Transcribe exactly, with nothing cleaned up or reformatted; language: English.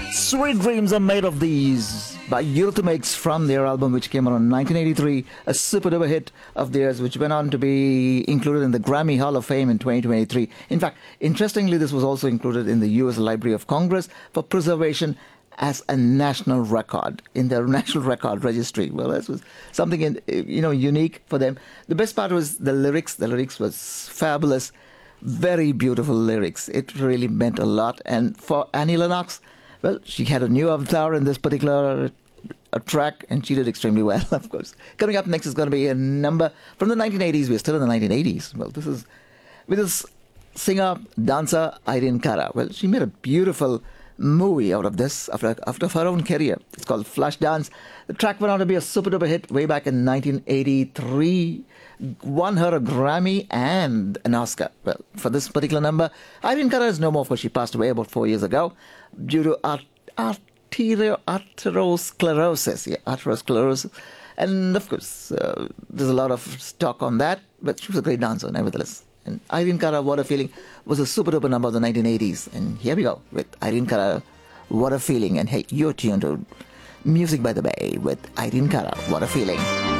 Sweet Dreams Are Made of These by Eurythmics from their album which came out in nineteen eighty-three, a super duper hit of theirs which went on to be included in the Grammy Hall of Fame in twenty twenty-three. In fact, interestingly, this was also included in the U S Library of Congress for preservation as a national record in their National Record Registry. Well, that was something in, you know unique for them. The best part was the lyrics. The lyrics was fabulous, very beautiful lyrics. It really meant a lot. And for Annie Lennox, well, she had a new avatar in this particular uh, track, and she did extremely well, of course. Coming up next is going to be a number from the nineteen eighties. We're still in the nineteen eighties. Well, this is with this singer, dancer, Irene Cara. Well, she made a beautiful movie out of this after, after her own career. It's called Flashdance. The track went on to be a super duper hit way back in nineteen eighty-three. Won her a Grammy and an Oscar. Well, for this particular number, Irene Cara is no more, for she passed away about four years ago due to art, arterio, arteriosclerosis. Yeah, arteriosclerosis. And of course, uh, there's a lot of talk on that, but she was a great dancer nevertheless. And Irene Cara, What a Feeling, was a super duper number of the nineteen eighties. And here we go with Irene Cara, What a Feeling. And hey, you're tuned to Music by the Bay with Irene Cara, What a Feeling.